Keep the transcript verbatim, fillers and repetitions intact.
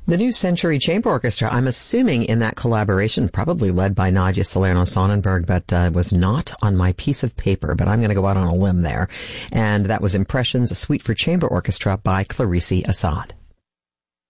The New Century Chamber Orchestra, I'm assuming in that collaboration, probably led by Nadia Salerno-Sonnenberg, but uh, was not on my piece of paper, but I'm going to go out on a limb there. And that was Impressions, a suite for chamber orchestra by Clarice Assad.